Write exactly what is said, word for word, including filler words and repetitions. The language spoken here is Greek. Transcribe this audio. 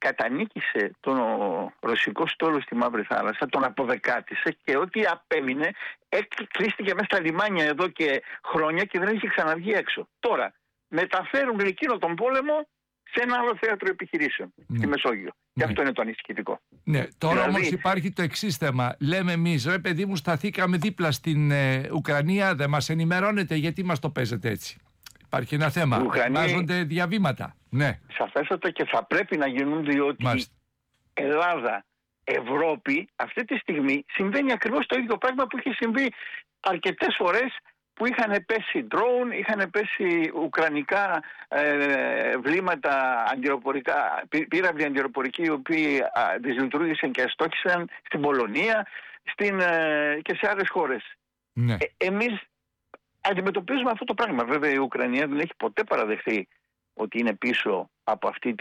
κατανίκησε τον ρωσικό στόλο στη Μαύρη Θάλασσα, τον αποδεκάτησε και ό,τι απέμεινε κλείστηκε μέσα στα λιμάνια εδώ και χρόνια και δεν είχε ξαναβγεί έξω. Τώρα μεταφέρουν εκείνο τον πόλεμο σε ένα άλλο θέατρο επιχειρήσεων, ναι, στη Μεσόγειο. Και ναι, αυτό είναι το ανησυχητικό. Ναι, τώρα δηλαδή... όμως υπάρχει το εξής θέμα. Λέμε εμείς, ρε παιδί μου, σταθήκαμε δίπλα στην ε, Ουκρανία, δεν μας ενημερώνετε, γιατί μας το παίζετε έτσι? Υπάρχει ένα θέμα. Ουκρανία... Βάζονται διαβήματα. Ναι. Σαφέστατα και θα πρέπει να γίνουν, διότι Μάλιστα. Ελλάδα, Ευρώπη, αυτή τη στιγμή συμβαίνει ακριβώς το ίδιο πράγμα που είχε συμβεί αρκετές φορές, που είχαν πέσει drone, είχαν πέσει ουκρανικά ε, βλήματα αντιεροπορικά, πύραυλοι αντιεροπορικοί, οι οποίοι δυσλειτουργήσαν και αστόχησαν στην Πολωνία στην, ε, και σε άλλες χώρες. Ναι. Ε, εμείς αντιμετωπίζουμε αυτό το πράγμα. Βέβαια η Ουκρανία δεν έχει ποτέ παραδεχθεί ότι είναι πίσω από αυτή